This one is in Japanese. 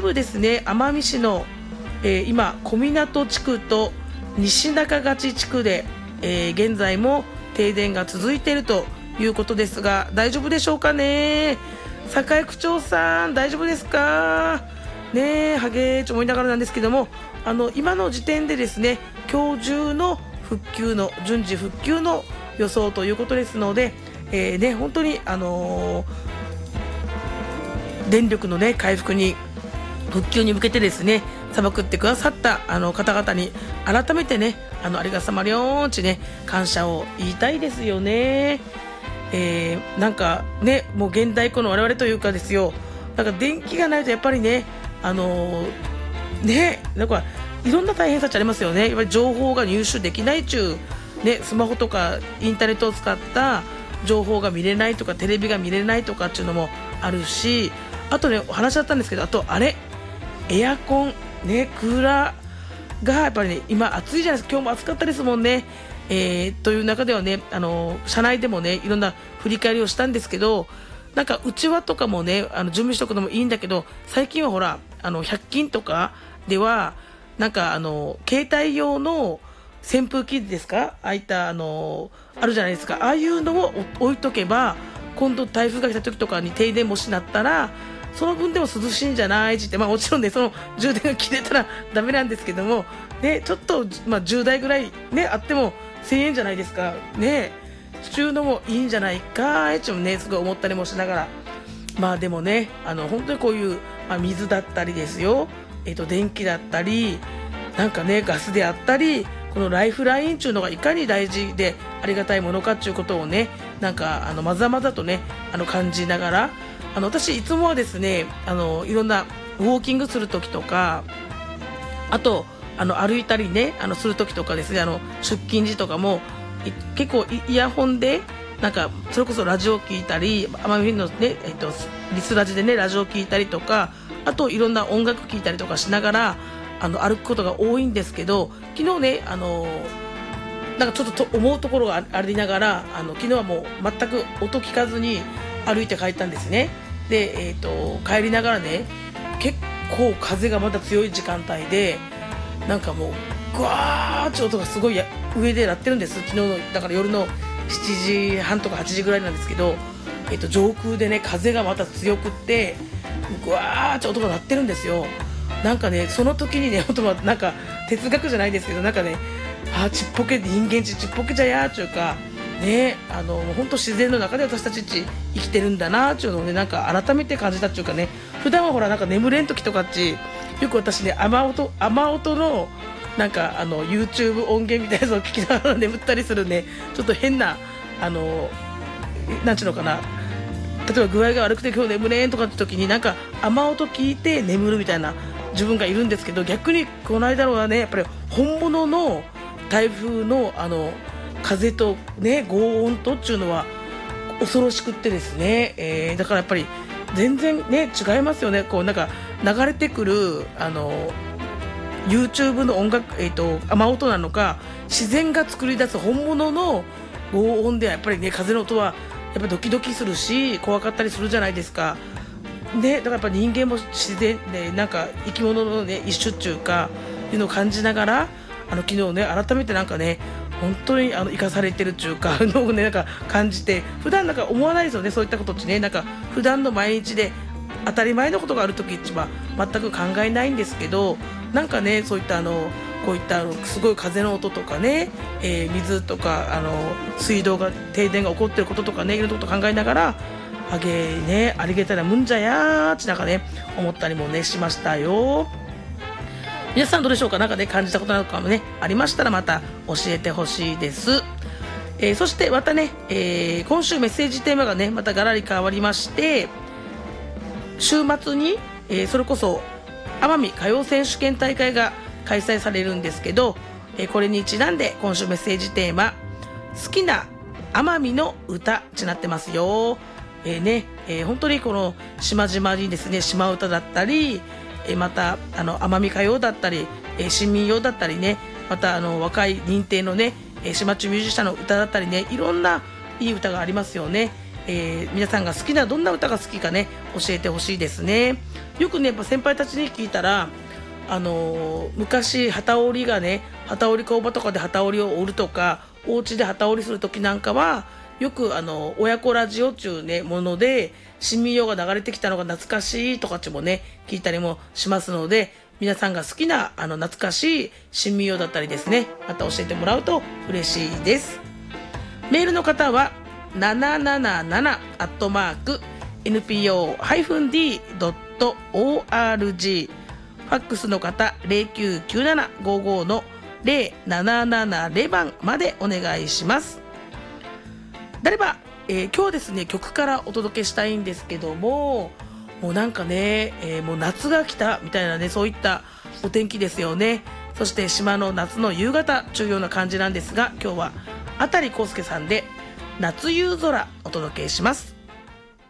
部ですね、奄美市の、今小湊地区と西中勝地区で、現在も停電が続いているということですが、大丈夫でしょうかね。栄区長さん大丈夫ですかね。ハゲーと思いながらなんですけども、今の時点でですね、今日中の順次復旧の予想ということですので、本当に電力のね回復に復旧に向けてですね、さばくってくださった方々に改めてね、ありがさまりょーんちね、感謝を言いたいですよね。なんかね、もう現代っ子の我々というかですよ、なんか電気がないとやっぱりね、なんかいろんな大変さってありますよね。やっぱり情報が入手できない中ね、スマホとかインターネットを使った情報が見れないとか、テレビが見れないとかっていうのもあるし、あとねお話しあったんですけど、あとエアコンね、クーラーがやっぱりね今暑いじゃないですか。今日も暑かったですもんね。という中ではね、社内でもねいろんな振り返りをしたんですけど、なんかうちわとかもね準備しておくのもいいんだけど、最近はほら100均とかではなんか携帯用の扇風機ですか、ああいったあるじゃないですか。ああいうのを置いとけば、今度台風が来た時とかに停電もしなったらその分でも涼しいんじゃないって、もちろんねその充電が切れたらダメなんですけどもね、ちょっと、10台ぐらいねあっても1000円じゃないですかね。そういうのもいいんじゃないかってねすごい思ったりもしながら、でもね本当にこういう、水だったりですよ、電気だったりなんかねガスであったり、このライフラインっていうのがいかに大事でありがたいものかっていうことをね、なんかまざまざとね感じながら、私いつもはですねいろんなウォーキングする時とか、あと歩いたりねする時とかですね、出勤時とかも結構イヤホンでなんかそれこそラジオ聞いたり、奄美のね、リスラジでねラジオ聞いたりとか、あといろんな音楽聞いたりとかしながら歩くことが多いんですけど、昨日ねなんかちょっと思うところがありながら、昨日はもう全く音聞かずに歩いて帰ったんですね。で、帰りながらね結構風がまだ強い時間帯で、なんかもうグワーッて音がすごい上で鳴ってるんです。昨日のだから夜の7時半とか8時ぐらいなんですけど、上空でね風がまた強くってグワーッて音が鳴ってるんですよ。なんかねその時にね本当はなんか哲学じゃないですけど、なんかねちっぽけ人間ちっぽけじゃやーっていうかね、本当自然の中で私たち生きてるんだなっていうのをね、なんか改めて感じたっていうかね、普段はほらなんか眠れん時とかよく私ね雨音のなんかYouTube 音源みたいなやつを聞きながら眠ったりするね、ちょっと変ななんちゅうのかな、例えば具合が悪くて今日眠れんとかって時になんか雨音聞いて眠るみたいな自分がいるんですけど、逆にこの間のはねやっぱり本物の台風の風とね轟音とっていうのは恐ろしくってですね、だからやっぱり全然ね違いますよね。こうなんか流れてくるYouTube の音楽、雨音なのか自然が作り出す本物の轟音ではやっぱりね風の音はやっぱりドキドキするし怖かったりするじゃないですか。でだからやっぱ人間も自然でなんか生き物のね一種っていうかいうのを感じながら昨日ね改めてなんかね本当に生かされてるっていうかのをねなんか感じて、普段なんか思わないですよねそういったことってね。なんか普段の毎日で当たり前のことがある時一番全く考えないんですけど、なんかねそういったこういったすごい風の音とかね、水とか水道が停電が起こってることとかね、いろんなこと考えながらありげたらむんじゃやーってなんかね思ったりもねしましたよ。皆さんどうでしょうか。なんかね感じたことなんかもねありましたらまた教えてほしいです。そしてまたね、今週メッセージテーマがねまたガラリ変わりまして、週末に、それこそ奄美歌謡選手権大会が開催されるんですけど、これにちなんで今週メッセージテーマ好きな奄美の歌になってますよ。本当にこの島々にですね島唄だったり、また奄美歌謡だったり、新民謡だったりね、また若い認定のね島中ミュージシャンの歌だったりね、いろんないい歌がありますよね。 皆さんが好きなどんな歌が好きかね教えてほしいですね。よくねやっぱ先輩たちに聞いたら昔機織りがね機織り工場とかで機織りを織るとかお家で機織りする時なんかはよく親子ラジオ中ねもので新民謡が流れてきたのが懐かしいとかちもね聞いたりもしますので、皆さんが好きな懐かしい新民謡だったりですねまた教えてもらうと嬉しいです。メールの方は777@npo-d.org、 ファックスの方099755-0770番までお願いします。誰ば、今日ですね曲からお届けしたいんですけども、もうなんかね、もう夏が来たみたいなねそういったお天気ですよね。そして島の夏の夕方というような感じなんですが、今日はあたりこうすけさんで夏夕空お届けします。